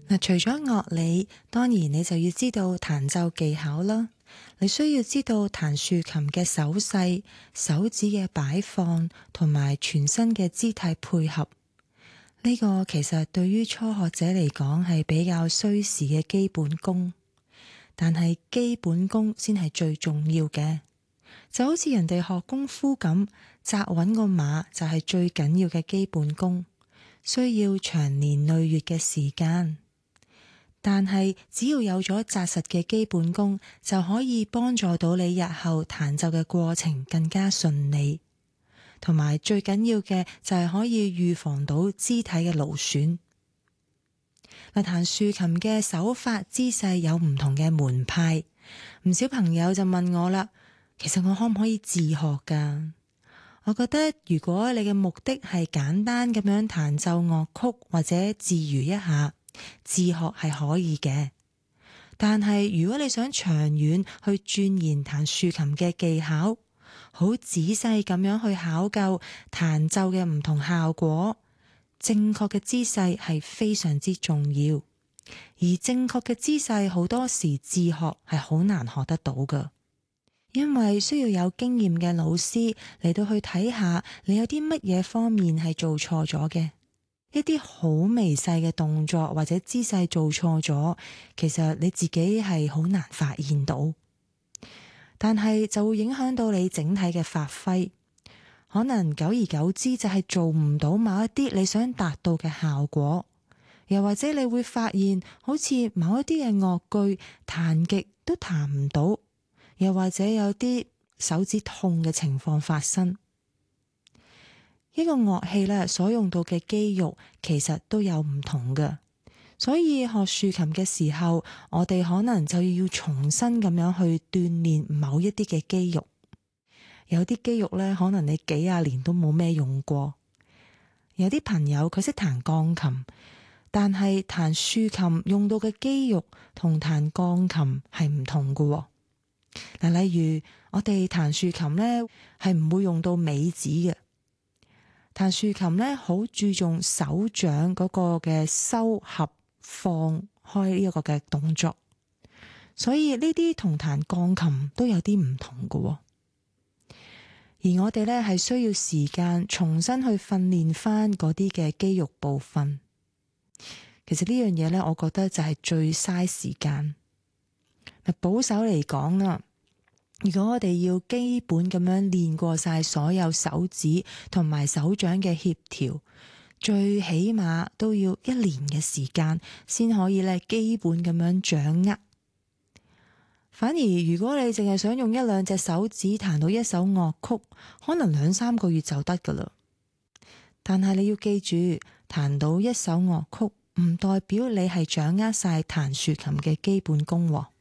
嗱，除咗樂理，當然你就要知道彈奏技巧啦。你需要知道彈豎琴嘅手勢、手指嘅擺放同埋全身嘅肢體配合。呢個其實對於初學者嚟講係比較需時嘅基本功，但係基本功先係最重要嘅。就好似人哋學功夫咁，紮穩個馬就係最緊要嘅基本功，需要長年累月嘅時間。但係只要有咗紮實嘅基本功，就可以幫助到你日後彈奏嘅過程更加順利，同埋最緊要嘅就係可以預防到肢體嘅勞損。嗱，彈豎琴嘅手法姿勢有唔同嘅門派，唔少朋友就問我啦，其實我可唔可以自學㗎？我覺得如果你嘅目的係簡單咁樣彈奏樂曲或者自娛一下，自學係可以嘅。但係如果你想長遠去鑽研彈豎琴嘅技巧，好仔細咁樣去考究彈奏嘅唔同效果，正確嘅姿勢係非常之重要。而正確嘅姿勢好多時自學係好難學得到㗎，因為需要有經驗嘅老師嚟到去睇下你有啲乜嘢方面係做錯咗嘅。一啲好微細嘅動作或者姿勢做錯咗，其實你自己係好難發現到，但係就會影響到你整體嘅發揮，可能久而久之就係做唔到某一啲你想達到嘅效果，又或者你會發現好似某一啲嘅樂句彈極都彈唔到，又或者有啲手指痛嘅情況發生。一個樂器咧，所用到嘅肌肉其實都有唔同嘅，所以學豎琴嘅時候，我哋可能就要重新咁樣去鍛煉某一啲嘅肌肉。有啲肌肉咧，可能你幾廿年都冇咩用過。有啲朋友佢識彈鋼琴，但係彈豎琴用到嘅肌肉同彈鋼琴係唔同嘅。嗱，例如我哋彈豎琴咧，係唔會用到尾指嘅。彈豎琴咧，好注重手掌嗰個嘅收合放開呢一個嘅動作，所以呢啲同彈鋼琴都有啲唔同嘅。而我哋咧係需要時間重新去訓練翻嗰啲嘅肌肉部分。其實呢樣嘢咧，我覺得就係最嘥時間。保守嚟講啊，如果我哋要基本咁樣練過晒所有手指同埋手掌嘅協調，最起碼都要1年嘅時間先可以咧基本咁樣掌握。反而如果你淨係想用1、2隻手指彈到一首樂曲，可能2、3個月就得㗎喇。但係你要記住，彈到一首樂曲唔代表你係掌握晒彈豎琴嘅基本功喎。